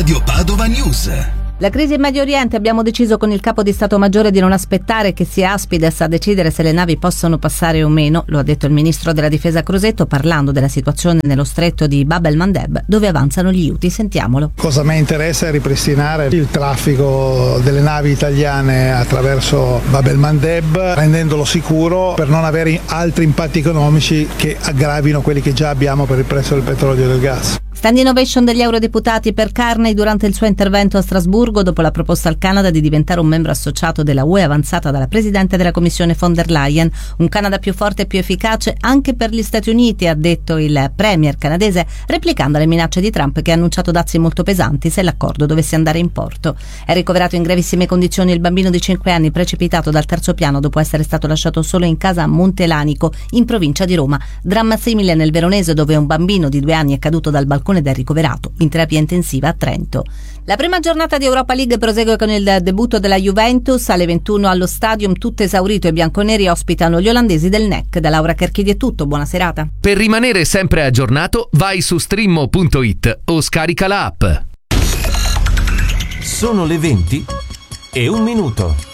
Radio Padova News. La crisi in Medio Oriente, abbiamo deciso con il capo di Stato Maggiore di non aspettare che sia Aspides a decidere se le navi possono passare o meno, lo ha detto il ministro della difesa Crosetto parlando della situazione nello stretto di Bab el-Mandeb dove avanzano gli Houthi. Sentiamolo. Cosa a me interessa è ripristinare il traffico delle navi italiane attraverso Bab el-Mandeb, rendendolo sicuro per non avere altri impatti economici che aggravino quelli che già abbiamo per il prezzo del petrolio e del gas. Standing ovation degli eurodeputati per Carney durante il suo intervento a Strasburgo dopo la proposta al Canada di diventare un membro associato della UE avanzata dalla Presidente della Commissione von der Leyen. Un Canada più forte e più efficace anche per gli Stati Uniti, ha detto il premier canadese, replicando le minacce di Trump che ha annunciato dazi molto pesanti se l'accordo dovesse andare in porto. È ricoverato in gravissime condizioni il bambino di 5 anni precipitato dal terzo piano dopo essere stato lasciato solo in casa a Montelanico, in provincia di Roma. Dramma simile nel Veronese dove un bambino di 2 anni è caduto dal balcone ed è ricoverato in terapia intensiva a Trento. La prima giornata di Europa League prosegue con il debutto della Juventus. Alle 21 allo Stadium, tutto esaurito, i bianconeri ospitano gli olandesi del NEC. Da Laura Cherchidi è tutto, buona serata. Per rimanere sempre aggiornato vai su streammo.it o scarica la app. Sono le 20:01.